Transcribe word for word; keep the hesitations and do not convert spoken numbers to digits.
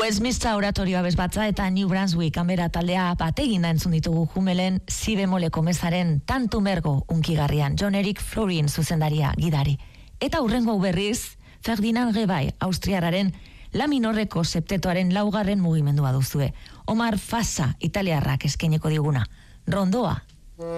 Westminster oratorioa bezbatza eta New Brunswick kanbera taldea bategin entzun ditugu Jumelen si bemoleko mezaren tantu mergo unkigarrian John Eric Florin zuzendaria gidari. Eta hurrengo berriz Ferdinand Rebai austriararen La minorreko septetoaren laugarren mugimendua duzue. Omar Fassa italiarrak eskaineko diguna. Rondoa.